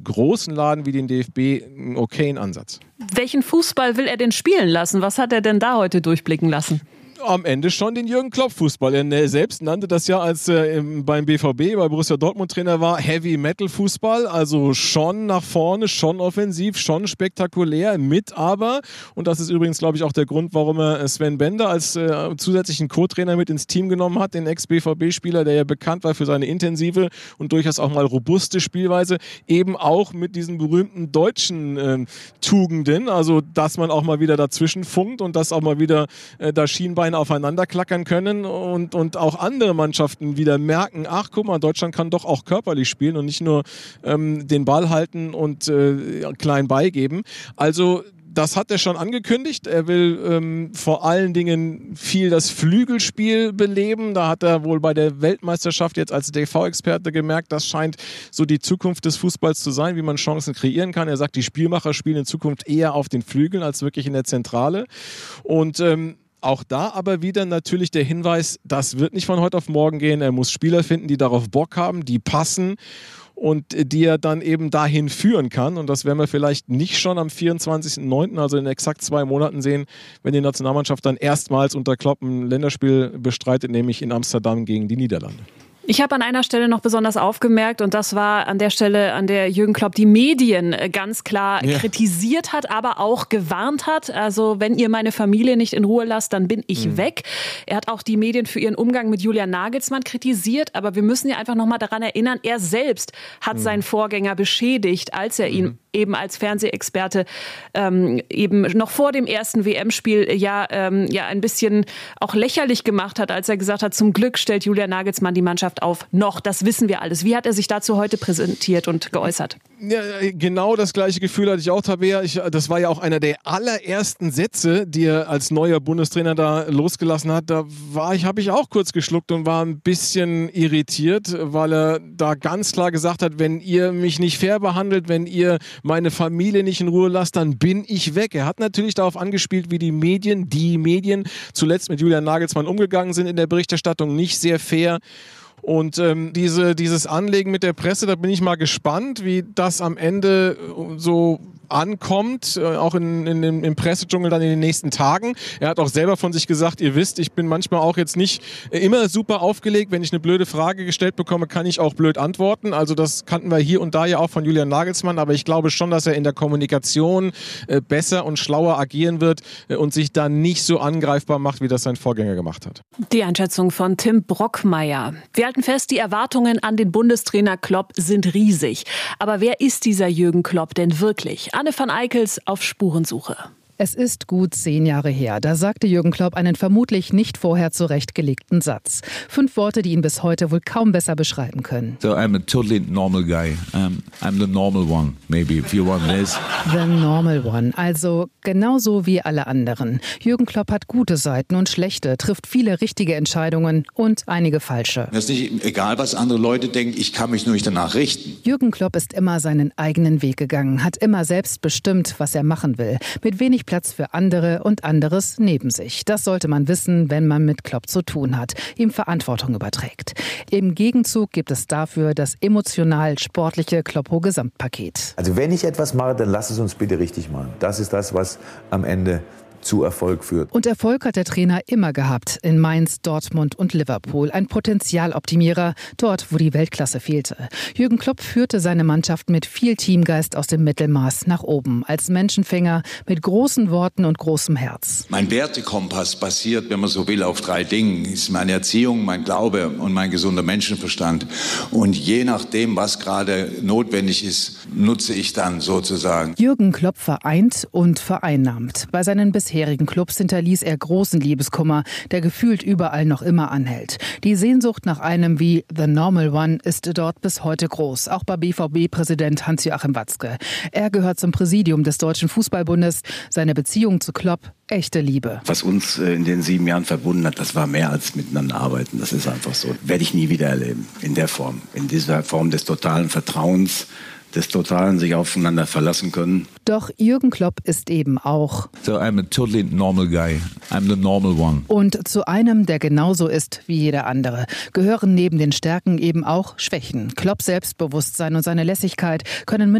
einem großen Laden wie den DFB einen okayen Ansatz. Welchen Fußball will er denn spielen lassen? Was hat er denn da heute durchblicken lassen? Am Ende schon den Jürgen Klopp-Fußball. Er selbst nannte das ja, als er beim BVB, bei Borussia Dortmund Trainer war, Heavy-Metal-Fußball. Also schon nach vorne, schon offensiv, schon spektakulär, mit aber, und das ist übrigens, glaube ich, auch der Grund, warum er Sven Bender als zusätzlichen Co-Trainer mit ins Team genommen hat, den Ex-BVB-Spieler, der ja bekannt war für seine intensive und durchaus auch mal robuste Spielweise, eben auch mit diesen berühmten deutschen Tugenden, also dass man auch mal wieder dazwischen funkt und dass auch mal wieder das Schienbein aufeinander klackern können und auch andere Mannschaften wieder merken, ach guck mal, Deutschland kann doch auch körperlich spielen und nicht nur den Ball halten und klein beigeben. Also das hat er schon angekündigt. Er will vor allen Dingen viel das Flügelspiel beleben. Da hat er wohl bei der Weltmeisterschaft jetzt als TV-Experte gemerkt, das scheint so die Zukunft des Fußballs zu sein, wie man Chancen kreieren kann. Er sagt, die Spielmacher spielen in Zukunft eher auf den Flügeln als wirklich in der Zentrale. Und auch da aber wieder natürlich der Hinweis, das wird nicht von heute auf morgen gehen. Er muss Spieler finden, die darauf Bock haben, die passen und die er dann eben dahin führen kann. Und das werden wir vielleicht nicht schon am 24.09., also in exakt 2 Monaten sehen, wenn die Nationalmannschaft dann erstmals unter Klopp ein Länderspiel bestreitet, nämlich in Amsterdam gegen die Niederlande. Ich habe an einer Stelle noch besonders aufgemerkt, und das war an der Stelle, an der Jürgen Klopp die Medien ganz klar kritisiert hat, aber auch gewarnt hat. Also wenn ihr meine Familie nicht in Ruhe lasst, dann bin ich weg. Er hat auch die Medien für ihren Umgang mit Julian Nagelsmann kritisiert, aber wir müssen ja einfach nochmal daran erinnern, er selbst hat seinen Vorgänger beschädigt, als er ihn eben als Fernsehexperte eben noch vor dem ersten WM-Spiel ein bisschen auch lächerlich gemacht hat, als er gesagt hat, zum Glück stellt Julian Nagelsmann die Mannschaft auf. Noch, das wissen wir alles. Wie hat er sich dazu heute präsentiert und geäußert? Ja, genau das gleiche Gefühl hatte ich auch, Tabea. Das war ja auch einer der allerersten Sätze, die er als neuer Bundestrainer da losgelassen hat. Habe ich auch kurz geschluckt und war ein bisschen irritiert, weil er da ganz klar gesagt hat, wenn ihr mich nicht fair behandelt, wenn ihr meine Familie nicht in Ruhe lasst, dann bin ich weg. Er hat natürlich darauf angespielt, wie die Medien zuletzt mit Julian Nagelsmann umgegangen sind in der Berichterstattung. Nicht sehr fair. Und dieses Anlegen mit der Presse, da bin ich mal gespannt, wie das am Ende so ankommt, auch im Pressedschungel dann in den nächsten Tagen. Er hat auch selber von sich gesagt, ihr wisst, ich bin manchmal auch jetzt nicht immer super aufgelegt. Wenn ich eine blöde Frage gestellt bekomme, kann ich auch blöd antworten. Also das kannten wir hier und da ja auch von Julian Nagelsmann, aber ich glaube schon, dass er in der Kommunikation besser und schlauer agieren wird und sich da nicht so angreifbar macht, wie das sein Vorgänger gemacht hat. Die Einschätzung von Tim Brockmeier. Wir halten fest, die Erwartungen an den Bundestrainer Klopp sind riesig. Aber wer ist dieser Jürgen Klopp denn wirklich? Anne van Eickels auf Spurensuche. Es ist gut 10 Jahre her. Da sagte Jürgen Klopp einen vermutlich nicht vorher zurechtgelegten Satz. 5 Worte, die ihn bis heute wohl kaum besser beschreiben können. So I'm a totally normal guy. I'm the normal one, maybe, if you want this. The normal one, also genauso wie alle anderen. Jürgen Klopp hat gute Seiten und schlechte, trifft viele richtige Entscheidungen und einige falsche. Das ist nicht egal, was andere Leute denken, ich kann mich nur nicht danach richten. Jürgen Klopp ist immer seinen eigenen Weg gegangen, hat immer selbst bestimmt, was er machen will. Mit wenig Platz für andere und anderes neben sich. Das sollte man wissen, wenn man mit Klopp zu tun hat, ihm Verantwortung überträgt. Im Gegenzug gibt es dafür das emotional-sportliche Kloppo-Gesamtpaket. Also wenn ich etwas mache, dann lass es uns bitte richtig machen. Das ist das, was am Ende zu Erfolg führt. Und Erfolg hat der Trainer immer gehabt. In Mainz, Dortmund und Liverpool. Ein Potenzialoptimierer, dort, wo die Weltklasse fehlte. Jürgen Klopp führte seine Mannschaft mit viel Teamgeist aus dem Mittelmaß nach oben. Als Menschenfänger mit großen Worten und großem Herz. Mein Wertekompass basiert, wenn man so will, auf 3 Dingen. Ist meine Erziehung, mein Glaube und mein gesunder Menschenverstand. Und je nachdem, was gerade notwendig ist, nutze ich dann sozusagen. Jürgen Klopp vereint und vereinnahmt. Bei seinen bisherigen Clubs hinterließ er großen Liebeskummer, der gefühlt überall noch immer anhält. Die Sehnsucht nach einem wie The Normal One ist dort bis heute groß, auch bei BVB-Präsident Hans-Joachim Watzke. Er gehört zum Präsidium des Deutschen Fußballbundes. Seine Beziehung zu Klopp, echte Liebe. Was uns in den 7 Jahren verbunden hat, das war mehr als miteinander arbeiten. Das ist einfach so. Werde ich nie wieder erleben, in der Form. In dieser Form des totalen Vertrauens, des totalen sich aufeinander verlassen können. Doch Jürgen Klopp ist eben auch So I'm a totally normal guy. I'm the normal one. Und zu einem, der genauso ist wie jeder andere, gehören neben den Stärken eben auch Schwächen. Klopps Selbstbewusstsein und seine Lässigkeit können